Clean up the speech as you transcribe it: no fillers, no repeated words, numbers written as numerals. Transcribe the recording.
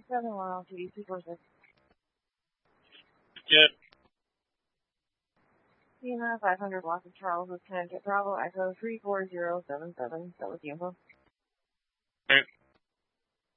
7-1 LTD 246. Good. Tina 500 block of Charles with Connecticut Bravo Echo 34077. That was the info. Okay.